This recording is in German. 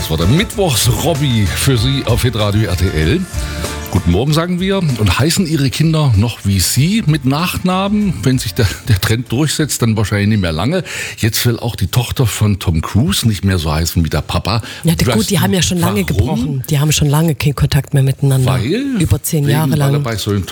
Das war der Mittwochs-Robby für Sie auf Hitradio RTL. Guten Morgen, sagen wir, und heißen Ihre Kinder noch wie Sie mit Nachnamen? Wenn sich der Trend durchsetzt, dann wahrscheinlich nicht mehr lange. Jetzt will auch die Tochter von Tom Cruise nicht mehr so heißen wie der Papa. Ja, gut, die haben ja schon lange gebrochen. Die haben schon lange keinen Kontakt mehr miteinander. Weil? Über 10 Jahre lang. Weil er bei so einem